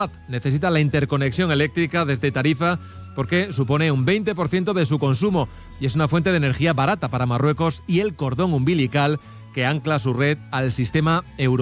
necesita la interconexión eléctrica desde Tarifa porque supone un 20% de su consumo y es una fuente de energía barata para Marruecos y el cordón umbilical que ancla su red al sistema europeo.